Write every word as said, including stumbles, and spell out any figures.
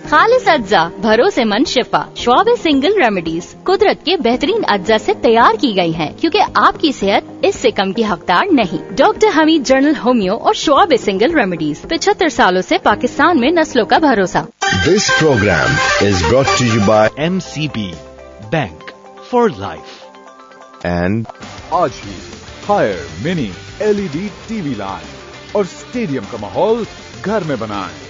खालिस अज्जा, भरोसेमंद शिफा। श्वाब सिंगल रेमेडीज कुदरत के बेहतरीन अज्जा से तैयार की गई हैं, क्योंकि आपकी सेहत इससे कम की हकदार नहीं। डॉक्टर हमीद जर्नल होम्यो और श्वाब सिंगल रेमेडीज, पचहत्तर सालों से पाकिस्तान में नस्लों का भरोसा। This programme is brought to you bye M C B bank for life and आज ही हायर मिनी एलईडी टीवी लाएं और स्टेडियम का माहौल घर में बनाएं।